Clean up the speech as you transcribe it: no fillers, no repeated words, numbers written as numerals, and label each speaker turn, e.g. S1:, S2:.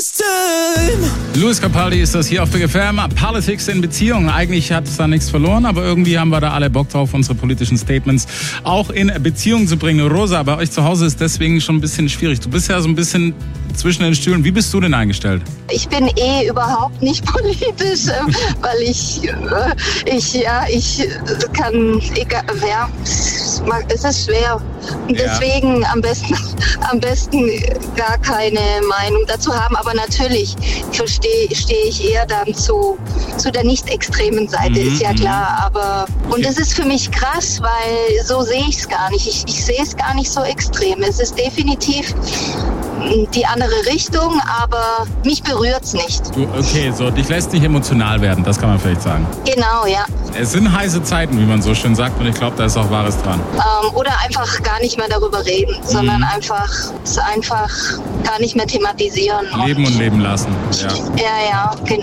S1: this time.
S2: Louis Capaldi ist das hier auf Big FM. Politics in Beziehungen. Eigentlich hat es da nichts verloren, aber irgendwie haben wir da alle Bock drauf, unsere politischen Statements auch in Beziehungen zu bringen. Rosa, bei euch zu Hause ist deswegen schon ein bisschen schwierig. Du bist ja so ein bisschen zwischen den Stühlen. Wie bist du denn eingestellt?
S3: Ich bin überhaupt nicht politisch, weil ich kann, egal, ja, es ist schwer. Und deswegen am besten gar keine Meinung dazu haben. Aber natürlich stehe ich eher dann zu der nicht extremen Seite, ist ja klar. Aber und es ist für mich krass, weil so sehe ich es gar nicht. Ich sehe es gar nicht so extrem. Es ist definitiv die andere Richtung, aber mich berührt's nicht.
S2: Okay, so dich lässt nicht emotional werden, das kann man vielleicht sagen.
S3: Genau, ja.
S2: Es sind heiße Zeiten, wie man so schön sagt, und ich glaube, da ist auch Wahres dran.
S3: Oder einfach gar nicht mehr darüber reden, sondern einfach gar nicht mehr thematisieren.
S2: Leben und leben lassen.
S3: Ja, genau.